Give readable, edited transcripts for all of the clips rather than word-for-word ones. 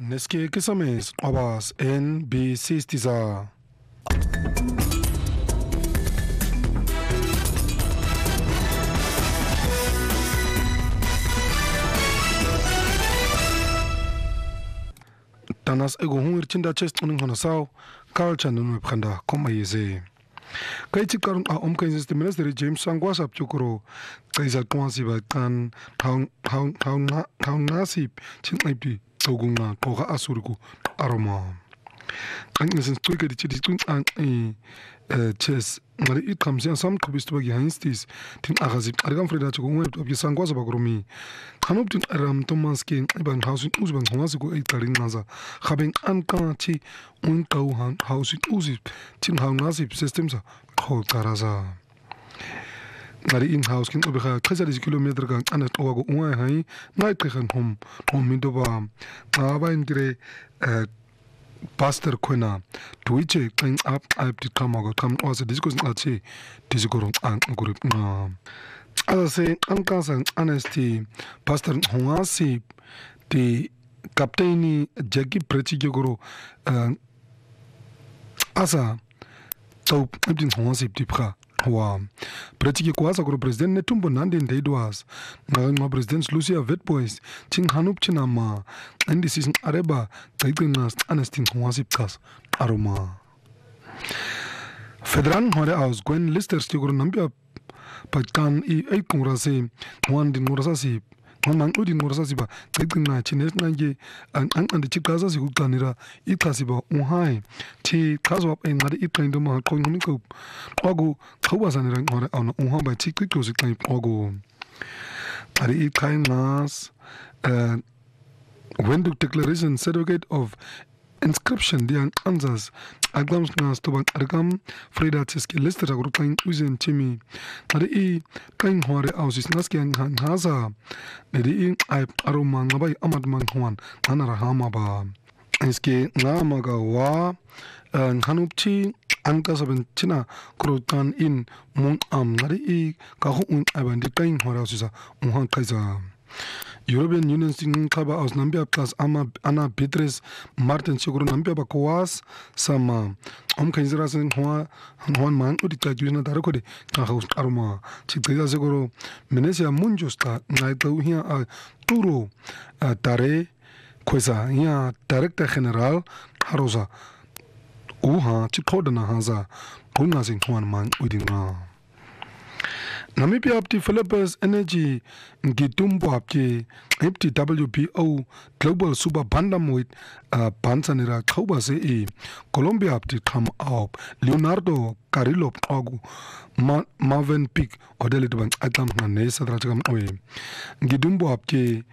Neske kisames abas NBC stiza. Tanas ego hungir chinda chest uning hona sao Carl Chandun webkhanda koma yeze. Kaiti karun a omkainsis the minister James Sangwas up chukuro kaisa kwansi ba kan taun nasib chinaipi togunga koga asuriku aroma. Angesen stuike di chidi tun an chess ngari it comes in some kubistu bagi hinstis tin agazip argam freda chukunga abi Sangwas ba gromi kanop tin aram tomanski iban house uzban hongasi ko ai taring naza khabeng an kan chi un tau han house uzi tin haun nasib systems ko taraza ngari in house kin obiga 30 kilometer kan an togo unga hai nai khan hom mindoba aba indire Pastor Kona Twitch clean up di kamago tam also discuss achi disigoro an group na as I say ankasan honesty Pastor Hongasi the captain Jackie Prechigoro asa tau ibn Hongasi tipra wa Prechigi kwasa gro president netumbo nandin deidwas na president Lucia Vetboys ting hanup chinama and this is areba taikinas honesty Hongasi tas aroma Federal hore aus gwen listers tigoro nambia patkan I kongrase wan din ngorasasi man udin ngorasasi ba taikina chines nange an the chikaza si kukanira ikasiba unhai ti kazo en ngade ikindo ma konuniko ogo khawazanira ngore on unhamba tikikosi kai ogo ari ikainas when the declaration certificate of inscription the answers agams nas to ban argam freda tiski lister agro kain uzen chimi ari kain hore ausis naski an haza eri ai aroma ngabai amad man hwan anara hama ba eske ngamaga wa hanupchi anka saben china krotan in mun am ari ka hu un abandi kain hore ausisa unhan kaisa European Union singing kaba aus Nambia plus Anna Beatrice Martin Chiguru Nambia bakwas sama kainzira sen hwan man udika juina darakode ka haus arma chigaya seguro Menesia munjosta naito hia a turo tare koisa hia director general harosa uha chikodana haza kunga sing hwan man udinga Namibia up developers energy gitumbo apje WPO global super bandamoid pansanira khauba se Colombia up come up Leonardo Carrillo ogu Marvin Peak odelit ban atam na sadra chagam oy gidumbo apje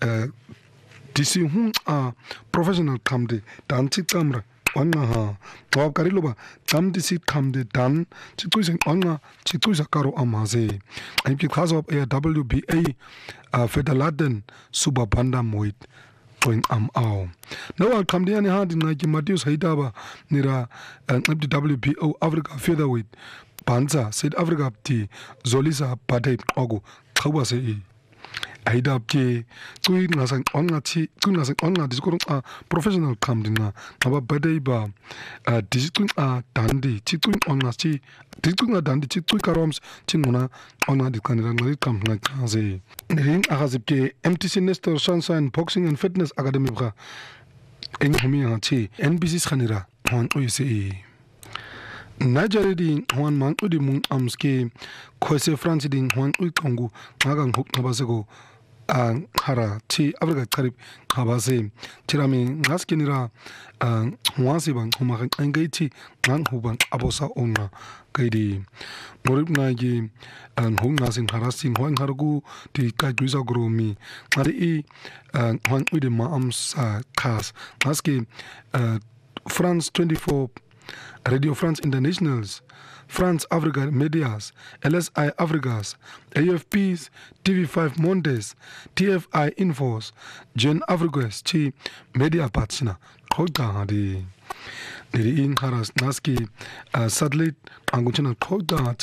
disi hun professional kamde danti kamra Onna ha to Carrillo tam disi kamde dan chituisen onna chituisa karo amaze I because of a WBA Fedaladen Super Banda Moit going out. Now I'll come there hand in like Matthews Haidaba Nira and WBO Africa Featherweight Panza said Africa T Zolisa Pate Ogo Kawase Aida P Tui Nasang Onga discourse professional Kamdina Naba Badeba Disitun Dandi Chitun Onga Dituna Dandi Chitu Karoms Chinuna Onga the Canada come like Kaze Ring Ahazipke MTC Nestor Sunshine Boxing and Fitness Academy Bra Enghomia NBC Khanira on OECE Nigeria di Juan man udi mung amske Kwese France di Juan ui Kongo magang huk nabasego hara ti Afrika karib habase tirami ngaskinira Juansi bang humakan angaiti ngang huban abosa onna kaidi morib nagi hung nasin harasing Juan hargu ti kajuisa gromi ari Juan udi ma amsa kas ngaski France 24 Radio France Internationals, France Africa Medias, LSI Africas, AFPs, TV5 Mondes, TFI Infos, Gen Africas, Chi Media Patsina, Kota Hadi, in Haras Naski, Satellite, Anguchina Kota.